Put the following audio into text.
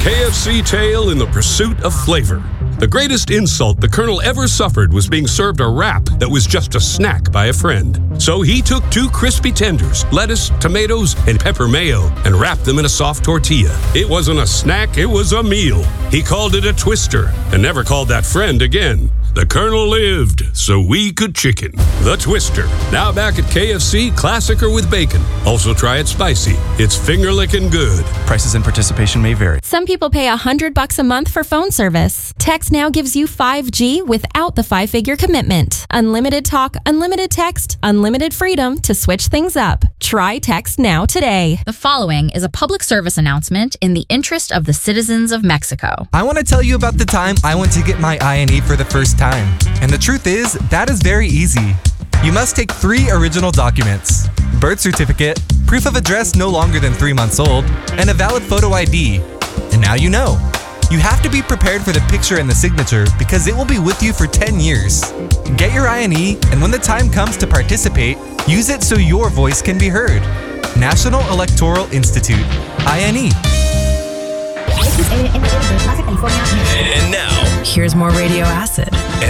KFC tale in the pursuit of flavor. The greatest insult the Colonel ever suffered was being served a wrap that was just a snack by a friend. So he took 2 crispy tenders, lettuce, tomatoes, and pepper mayo, and wrapped them in a soft tortilla. It wasn't a snack, it was a meal. He called it a twister, and never called that friend again. The Colonel lived, so we could chicken. The Twister, now back at KFC, classic or with bacon. Also try it spicy. It's finger-licking good. Prices and participation may vary. Some people pay $100 a month for phone service. Text Now gives you 5G without the 5-figure commitment. Unlimited talk, unlimited text, unlimited freedom to switch things up. Try Text Now today. The following is a public service announcement in the interest of the citizens of Mexico. I want to tell you about the time I went to get my INE for the first time. And the truth is, that is very easy. You must take 3 original documents: birth certificate, proof of address no longer than 3 months old, and a valid photo ID. And now you know. You have to be prepared for the picture and the signature because it will be with you for 10 years. Get your INE, and when the time comes to participate, use it so your voice can be heard. National Electoral Institute, INE. And now, Here's more Radio Acid.